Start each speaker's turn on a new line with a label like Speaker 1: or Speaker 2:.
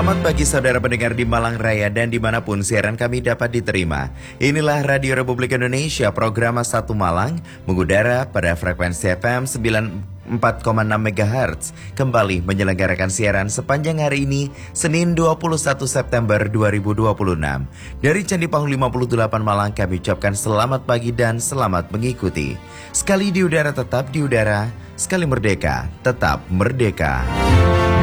Speaker 1: Selamat pagi saudara pendengar di Malang Raya dan dimanapun siaran kami dapat diterima. Inilah Radio Republik Indonesia, program 1 Malang, mengudara pada frekuensi FM 94,6 MHz. Kembali menyelenggarakan siaran sepanjang hari ini, Senin 21 September 2026. Dari Candi Panggung 58 Malang kami ucapkan selamat pagi dan selamat mengikuti. Sekali di udara tetap di udara, sekali merdeka tetap merdeka.